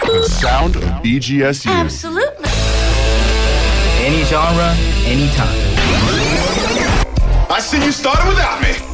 The sound of BGSU. Absolutely. Any genre, anytime. I see you started without me.